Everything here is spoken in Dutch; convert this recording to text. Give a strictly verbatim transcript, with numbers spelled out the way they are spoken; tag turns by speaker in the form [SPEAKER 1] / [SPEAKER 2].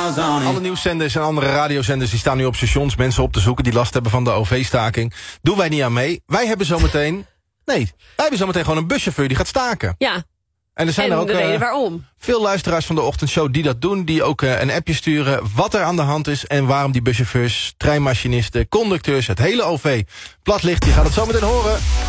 [SPEAKER 1] smiles on it.
[SPEAKER 2] Alle nieuwszenders en andere radiozenders die staan nu op stations mensen op te zoeken die last hebben van de O V-staking. Doen wij niet aan mee. Wij hebben zometeen... Nee, wij hebben zometeen gewoon een buschauffeur die gaat staken.
[SPEAKER 3] Ja.
[SPEAKER 2] En er zijn
[SPEAKER 3] en
[SPEAKER 2] er ook
[SPEAKER 3] de reden
[SPEAKER 2] uh,
[SPEAKER 3] waarom.
[SPEAKER 2] veel luisteraars van de ochtendshow die dat doen. Die ook uh, een appje sturen wat er aan de hand is. En waarom die buschauffeurs, treinmachinisten, conducteurs, het hele O V plat ligt. Je gaat het zo meteen horen.